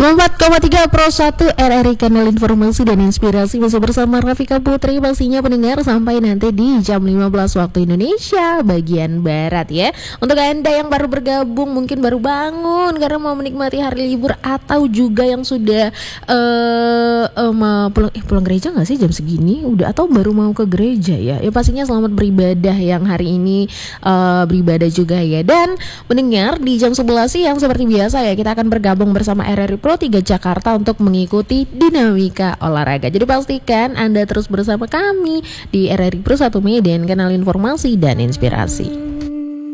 94,3 Pro 1 RRI Kanal Informasi dan Inspirasi. Masih bersama Rafika Putri. Pastinya pendengar sampai nanti di jam 15 waktu Indonesia bagian Barat ya. Untuk Anda yang baru bergabung, mungkin baru bangun karena mau menikmati hari libur, atau juga yang sudah pulang gereja gak sih jam segini? Udah, atau baru mau ke gereja ya? Ya pastinya selamat beribadah yang hari ini beribadah juga ya. Dan pendengar, di jam 11 siang seperti biasa ya, kita akan bergabung bersama RRI Pro 3 Jakarta untuk mengikuti dinamika olahraga. Jadi pastikan Anda terus bersama kami di RRI Pro 1 Medan, Kanal Informasi dan Inspirasi.